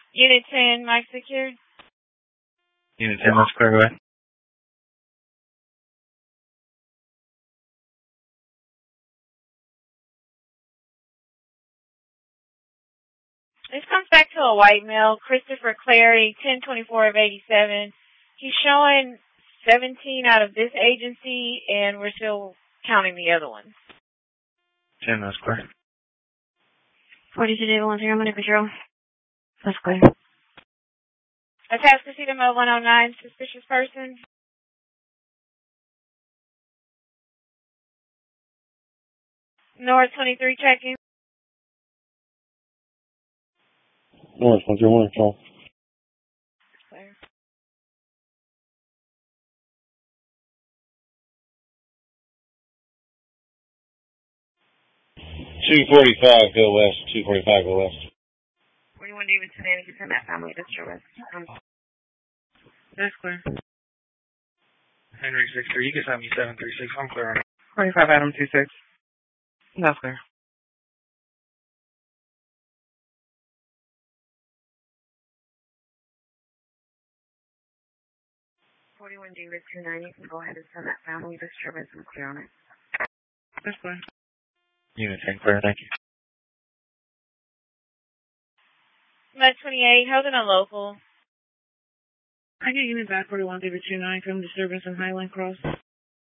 Unit 10, Mike secured. Unit 10, let's clear away. This comes back to a white male, Christopher Clary, 1024 of 87. He's showing 17 out of this agency, and we're still counting the other ones. 10, that's clear. 42 David 10, Monday Patrol. That's clear. Attached Casita Mode 109, suspicious person. North 23 checking. North 101, call. Clear. $245, go west. $245, go west. 41 David 10, if you send that family distress. That's clear. Henry 63, you can send me 736. I'm clear on it. 45 Adam 26. That's clear. David 29, you can go ahead and send that family disturbance. I'm clear on it. That's clear. Unit 10, clear, thank you. Med 28, holding a local. I get unit back 41 David 29 from disturbance in Highland Cross.